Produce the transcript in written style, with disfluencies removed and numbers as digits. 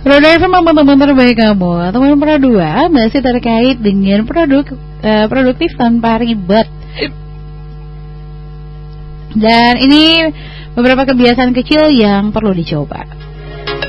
Produk teman-teman terbaik kamu. Teman Pro 2 masih terkait dengan produktif tanpa ribet. Dan ini beberapa kebiasaan kecil yang perlu dicoba.